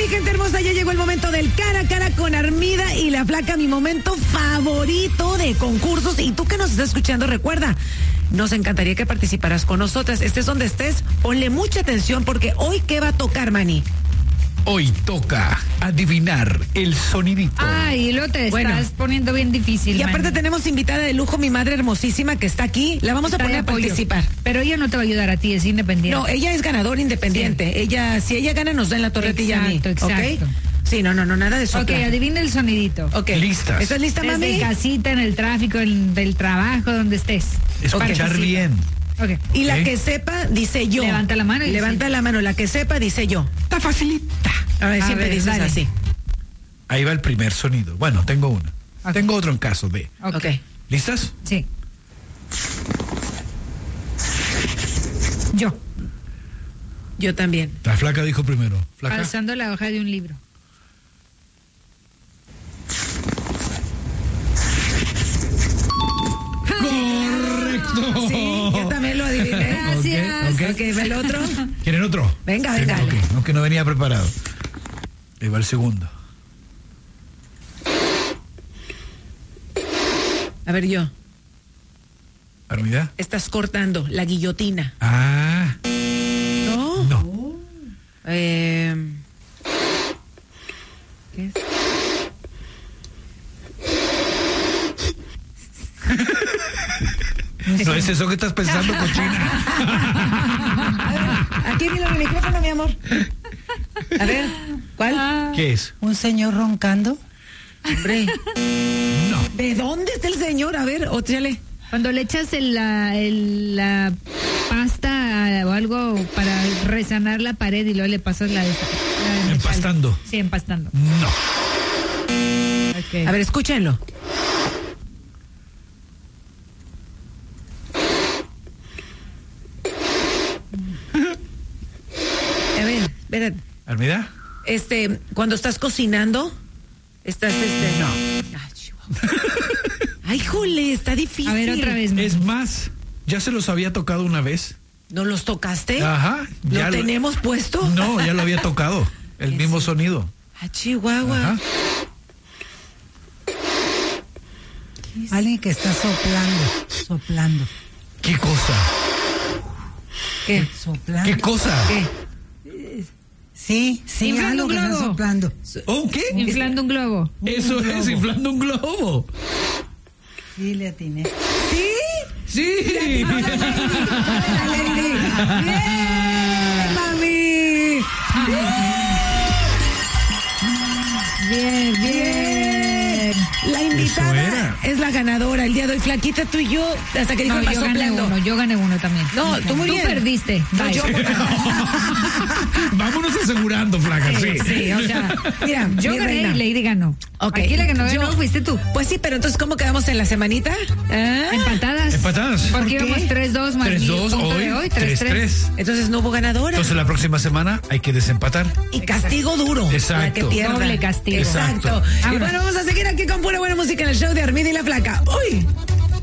mi gente hermosa, ya llegó el momento del cara a cara con Armida y la Flaca, mi momento favorito de concursos. Y tú que nos estás escuchando, recuerda, nos encantaría que participaras con nosotras. Estés donde estés, ponle mucha atención porque hoy, ¿qué va a tocar, Manny? Hoy toca adivinar el sonidito. Ay, lo te estás poniendo bien difícil. Y aparte Manny, tenemos invitada de lujo, mi madre hermosísima que está aquí. La vamos a poner a participar. Pero ella no te va a ayudar a ti, es independiente. No, ella es ganadora independiente. Sí. Ella, si ella gana, nos da en la torretilla a mí. Exacto. ¿Okay? Sí, no, nada de eso. Ok, adivina el sonidito. Ok. Listas. ¿Estás lista, mami? Desde casita, en el tráfico, del trabajo, donde estés. Escuchar bien. Okay. Y la que sepa, dice yo. Levanta la mano y levanta la mano. La que sepa, dice yo. Está facilita. A ver, siempre dices dale. así. Ahí va el primer sonido. Bueno, tengo uno. Okay. Tengo otro en caso de. Ok. ¿Listas? Sí. Yo también. La Flaca dijo primero. Flaca. Alzando la hoja de un libro. ¡Correcto! Sí, yo también lo adiviné. Gracias. Ok, ¿el otro? ¿Quieren otro? Venga. Ok, aunque no venía preparado. Ahí va el segundo. A ver, yo. ¿Armida? Estás cortando la guillotina. Ah. ¿No? No. ¿Qué es? No es eso que estás pensando, cochina. A ver, aquí viene el micrófono, mi amor. A ver, ¿cuál? ¿Qué es? ¿Un señor roncando? Hombre, No. ¿de dónde está el señor? A ver, óchale. Cuando le echas la pasta o algo para resanar la pared y luego le pasas la Empastando. Sí, empastando. No. Okay. A ver, escúchenlo. A ver, espérate. ¿Armida? Cuando estás cocinando, estás No. Ah, Chihuahua. Ay, jole, está difícil. A ver, otra vez. Es más, ya se los había tocado una vez. ¿No los tocaste? Ajá. ¿Lo tenemos puesto? No, ya lo había tocado. El mismo sonido. Ah, Chihuahua. Ajá. Alguien que está soplando. ¿Qué cosa? ¿Qué? Soplando. ¿Qué cosa? ¿Qué? Sí, Inflando algo un que está globo. soplando. ¿Oh, qué? Inflando un globo. Eso es, inflando un globo. Sí, le atiné. ¿Sí? Sí. ¡Bien, mami! Bien. La invitada es la ganadora el día de hoy. Flaquita, tú y yo, hasta que dijo No, el yo gané uno también. No, tú muy bien. Tú perdiste. No, Bye. yo Vámonos asegurando, Flaca, sí. Sí, o sea, Mira, yo mi gané reina. y Lady ganó. Ok. Aquí la que no ganó fuiste tú. Pues sí, pero entonces, ¿cómo quedamos en la semanita? ¿Ah? Empatadas. Empatadas. Porque ¿Por qué? íbamos 3-2 más 3-2 hoy 3-3. 3-3. Entonces no hubo ganadora. Entonces la próxima semana hay que desempatar. Y castigo duro. Exacto. Para que pierda. Doble castigo. Exacto. Exacto. Y bueno, vamos a seguir aquí con pura buena música en el show de Armida y la Flaca. ¡Uy!